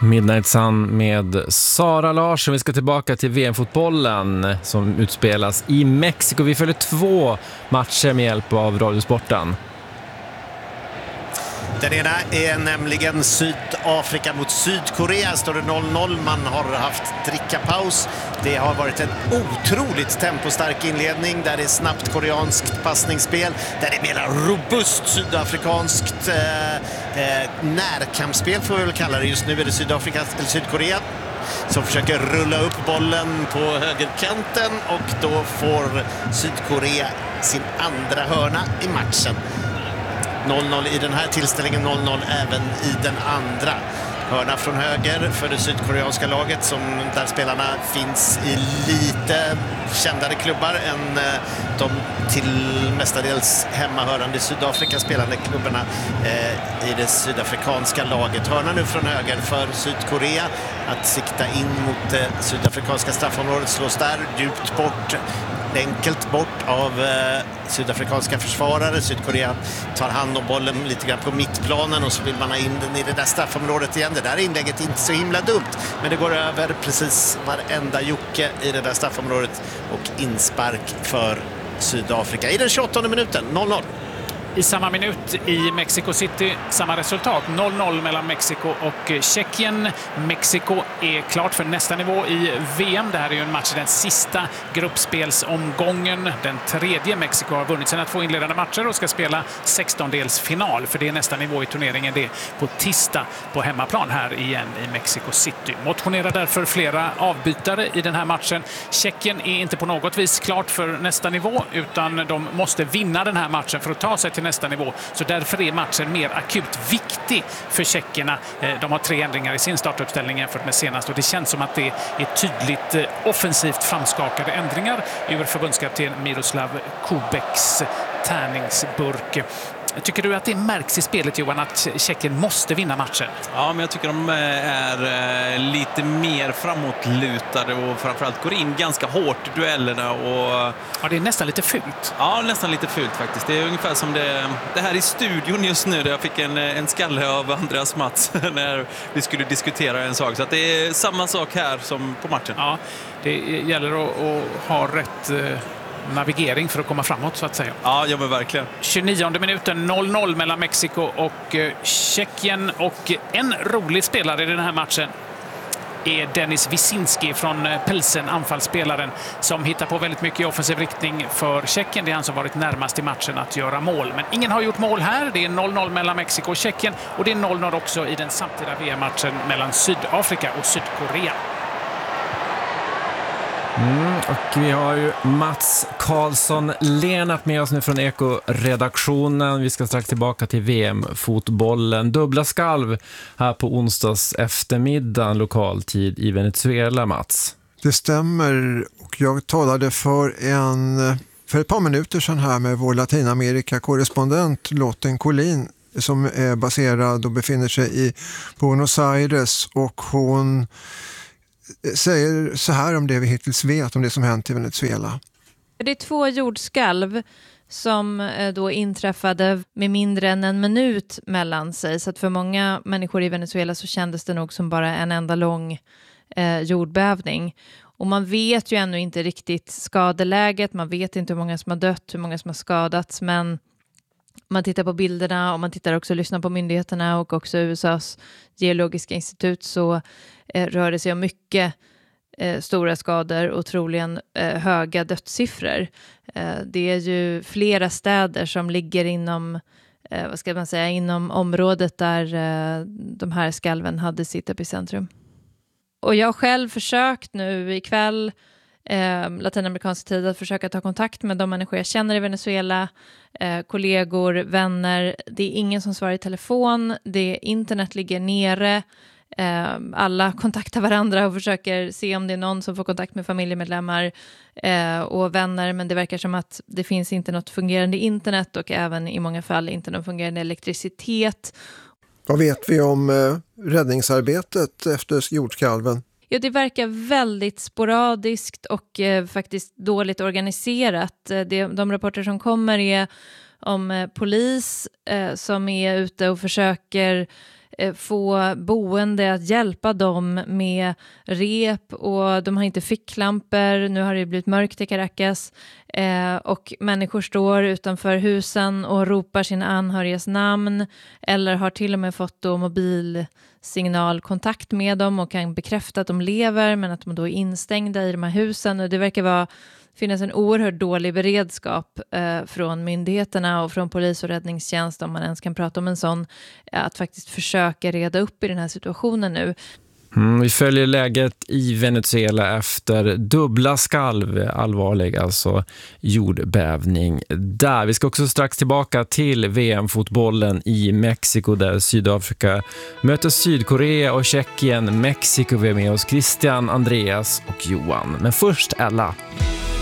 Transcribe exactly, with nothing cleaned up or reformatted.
Midnight Sun med Sara Larsson. Vi ska tillbaka till V M-fotbollen som utspelas i Mexiko. Vi följer två matcher med hjälp av Radiosporten. Den ena är nämligen Sydafrika mot Sydkorea. Står det noll noll. Man har haft drickapaus. Det har varit en otroligt tempostark inledning där det är snabbt koreanskt passningsspel. Där det är mer robust sydafrikanskt eh, eh, närkampsspel får vi väl kalla det. Just nu är det Sydafrika eller Sydkorea som försöker rulla upp bollen på högerkanten och då får Sydkorea sin andra hörna i matchen. noll noll i den här tillställningen, noll noll även i den andra. Hörna från höger för det sydkoreanska laget som där spelarna finns i lite kändare klubbar än de till mestadels hemmahörande Sydafrika spelande klubbarna eh, i det sydafrikanska laget. Hörna nu från höger för Sydkorea att sikta in mot det sydafrikanska straffområdet, slås där djupt bort. Enkelt bort av eh, sydafrikanska försvarare. Sydkorea tar hand om bollen lite grann på mittplanen och så vill man ha in den i det där straffområdet igen. Det där inlägget är inte så himla dumt, men det går över precis varenda jocke i det där straffområdet och inspark för Sydafrika i den tjugoåttonde minuten, noll noll. I samma minut i Mexico City, samma resultat, noll noll mellan Mexiko och Tjeckien. Mexiko är klart för nästa nivå i V M. Det här är ju en match i den sista gruppspelsomgången. Den tredje. Mexiko har vunnit sina två inledande matcher och ska spela sextondelsfinal, för det är nästa nivå i turneringen. Det är på tisdag på hemmaplan här igen i Mexico City. Motionerar därför flera avbytare i den här matchen. Tjeckien är inte på något vis klart för nästa nivå, utan de måste vinna den här matchen för att ta sig till nästa nivå. Så därför är matchen mer akut viktig för tjeckerna. De har tre ändringar i sin startuppställning jämfört med senast och det känns som att det är tydligt offensivt framskakade ändringar ur förbundskapten Miroslav Kubeks tärningsburk. Tycker du att det märks i spelet, Johan, att Tjeckien måste vinna matchen? Ja, men jag tycker de är lite mer framåtlutade och framförallt går in ganska hårt i duellerna. Och... Ja, det är nästan lite fult. Ja, nästan lite fult faktiskt. Det är ungefär som det, det här i studion just nu där jag fick en, en skalle av Andreas Mats när vi skulle diskutera en sak. Så att det är samma sak här som på matchen. Ja, det gäller att, att ha rätt navigering för att komma framåt, så att säga. Ja, ja men verkligen. tjugonionde minuten, noll noll mellan Mexiko och Tjeckien. Och en rolig spelare i den här matchen är Denis Wisinski från Pelsen, anfallsspelaren som hittar på väldigt mycket i offensiv riktning för Tjeckien. Det är han som varit närmast i matchen att göra mål. Men ingen har gjort mål här. Det är noll noll mellan Mexiko och Tjeckien och det är noll noll också i den samtida V M-matchen mellan Sydafrika och Sydkorea. Mm, och vi har ju Mats Karlsson Lenart med oss nu från Eko-redaktionen. Vi ska strax tillbaka till V M-fotbollen. Dubbla skalv här på onsdags eftermiddag lokaltid i Venezuela, Mats. Det stämmer, och jag talade för, en, för ett par minuter sedan här med vår Latinamerika-korrespondent Lotten Collin som är baserad och befinner sig i Buenos Aires, och hon säger så här om det vi hittills vet om det som hänt i Venezuela. Det är två jordskalv som då inträffade med mindre än en minut mellan sig. Så att för många människor i Venezuela så kändes det nog som bara en enda lång eh, jordbävning. Och man vet ju ännu inte riktigt skadeläget. Man vet inte hur många som har dött, hur många som har skadats. Men om man tittar på bilderna och man tittar också och lyssnar på myndigheterna och också U S A:s geologiska institut, så eh, rör det sig om mycket eh, stora skador och troligen eh, höga dödssiffror. Eh, det är ju flera städer som ligger inom, eh, vad ska man säga, inom området där eh, de här skalven hade sitt epicentrum. Och jag har själv försökt nu ikväll Eh, latinamerikansk tid att försöka ta kontakt med de människor jag känner i Venezuela, eh, kollegor, vänner. Det är ingen som svarar i telefon, det internet ligger nere, eh, alla kontaktar varandra och försöker se om det är någon som får kontakt med familjemedlemmar eh, och vänner, men det verkar som att det finns inte något fungerande internet och även i många fall inte någon fungerande elektricitet. Vad vet vi om eh, räddningsarbetet efter jordskalven? Ja, det verkar väldigt sporadiskt och eh, faktiskt dåligt organiserat. Eh, det, de rapporter som kommer är om eh, polis eh, som är ute och försöker få boende att hjälpa dem med rep, och de har inte ficklampor. Nu har det blivit mörkt i Caracas eh, och människor står utanför husen och ropar sina anhörigas namn, eller har till och med fått då mobilsignalkontakt med dem och kan bekräfta att de lever, men att de då är instängda i de här husen. Och det verkar vara finnas en oerhört dålig beredskap eh, från myndigheterna och från polis och räddningstjänst, om man ens kan prata om en sån, att faktiskt försöka reda upp i den här situationen nu. Mm, vi följer läget i Venezuela efter dubbla skalv, allvarlig alltså jordbävning där. Vi ska också strax tillbaka till V M-fotbollen i Mexiko där Sydafrika möter Sydkorea och Tjeckien. Mexiko, vi är med oss Christian, Andreas och Johan. Men först Ella.